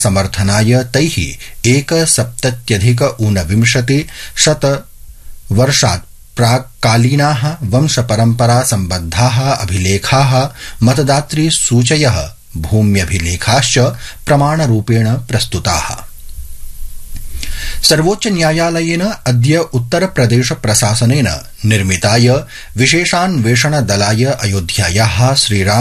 समर्थनाय तैः 1,70,000 वर्षात् प्राक्कालीनाः वंशपरम्परा सम्बद्धाः अभिलेखाः मतदातृ सूचयः भूम्यभिलेखाश्च प्रमाणरूपेण प्रस्तुताः। सर्वोच्च न्यायालयेन अद्य उत्तरप्रदेश प्रशासनेन निर्मिताय विशेषान्वेषण दलाय अयोध्यायाः श्रीराम